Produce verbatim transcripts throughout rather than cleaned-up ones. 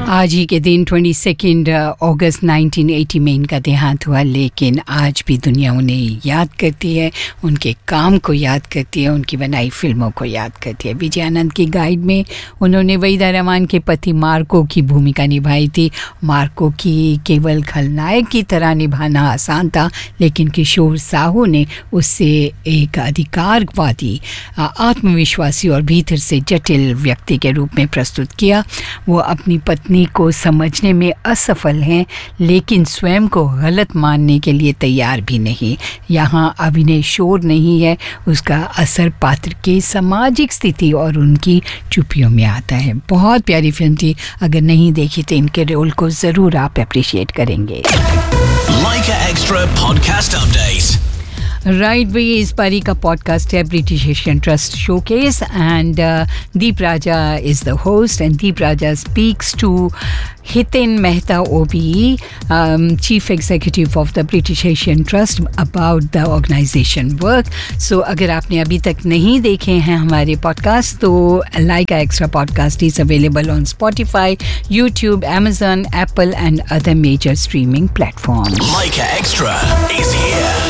आज ही के दिन बाईस अगस्त उन्नीस सौ अस्सी में इनका देहांत हुआ, लेकिन आज भी दुनिया उन्हें याद करती है, उनके काम को याद करती है, उनकी बनाई फिल्मों को याद करती है। विजयानंद की गाइड में उन्होंने वहीदा रहमान के पति मार्को की भूमिका निभाई थी। मार्को की केवल खलनायक की तरह निभाना आसान था, लेकिन किशोर साहू ने उससे एक अधिकारवादी, आत्मविश्वासी और भीतर से जटिल व्यक्ति के रूप में प्रस्तुत किया। वो अपनी पत्नी को समझने में असफल हैं, लेकिन स्वयं को गलत मानने के लिए तैयार भी नहीं। यहाँ अभिनय शोर नहीं है, उसका असर पात्र के सामाजिक स्थिति और उनकी चुप्पियों में आता है। बहुत प्यारी फिल्म थी, अगर नहीं देखी तो इनके रोल को ज़रूर आप अप्रिशिएट करेंगे। Laika Extra Podcast Update. Right भाई, इस बारी का पॉडकास्ट है British Asian trust showcase and Deep Raja is the host and Deep Raja speaks to Hiten Mehta OB, chief executive of the British Asian trust, about the organisation work. सो अगर आपने अभी तक नहीं देखे हैं हमारे पॉडकास्ट, तो लाइका extra podcast is available on Spotify, YouTube, Amazon, Apple and other major streaming platforms. Laika Extra is here.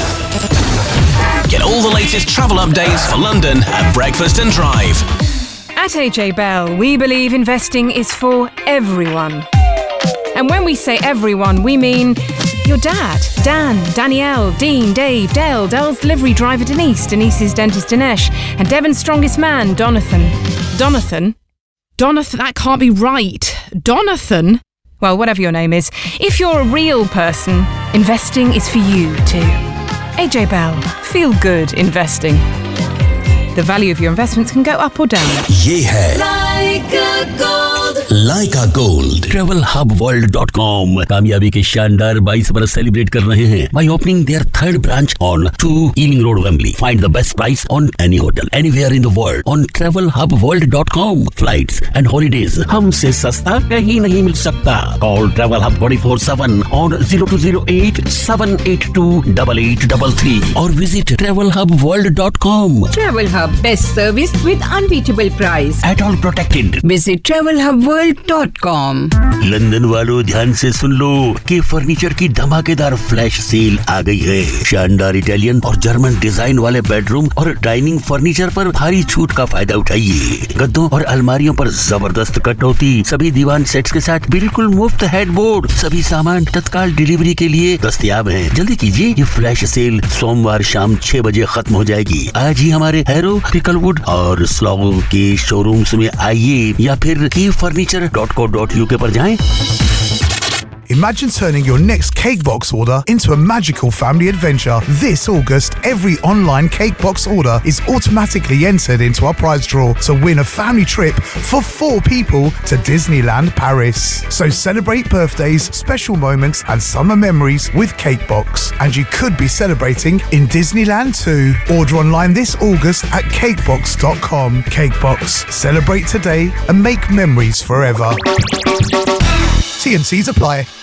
Get all the latest travel updates for London at Breakfast and Drive. At A J Bell, we believe investing is for everyone. And when we say everyone, we mean your dad, Dan, Danielle, Dean, Dave, Dale, Dale's delivery driver Denise, Denise's dentist Dinesh, and Devon's strongest man, Donathan. Donathan? Donathan? That can't be right. Donathan? Well, whatever your name is, if you're a real person, investing is for you too. A J Bell, feel good investing. The value of your investments can go up or down. ये है Laika Gold. Laika Gold. Travel hub world dot com कामयाबी के शानदार बाईस बरस celebrate कर रहे हैं by opening their third branch on two Ealing Road, Wembley. Find the best price on any hotel anywhere in the world on travel hub world dot com. Flights and holidays हमसे सस्ता कहीं नहीं मिल सकता. Call Travel Hub twenty-four seven on zero two zero eight seven eight two eight eight three three or visit travel hub world dot com. Travel Hub, best service with unbeatable price. At all protected. Visit travel hub world dot com. London वालों ध्यान से सुन लो कि furniture की धमाकेदार flash sale आ गई है। शानदार Italian और जर्मन डिजाइन वाले बेडरूम और डाइनिंग फर्नीचर पर भारी छूट का फायदा उठाइए। गद्दों और अलमारियों पर जबरदस्त कटौती, सभी दीवान सेट्स के साथ बिल्कुल मुफ्त हेडबोर्ड, सभी सामान तत्काल डिलीवरी के लिए दस्तयाब हैं। जल्दी कीजिए, ये फ्लैश सेल सोमवार शाम छह बजे खत्म हो जाएगी। आज ही हमारे हैरो, पिकलवुड और स्लॉगो के शोरूम्स में आइए या फिर की furniture dot co dot UK पर जाएं। Imagine turning your next Cakebox order into a magical family adventure. This August, every online Cakebox order is automatically entered into our prize draw to win a family trip for four people to Disneyland Paris. So celebrate birthdays, special moments and summer memories with Cakebox. And you could be celebrating in Disneyland too. Order online this August at cakebox dot com. Cakebox. Celebrate today and make memories forever. T and C's apply.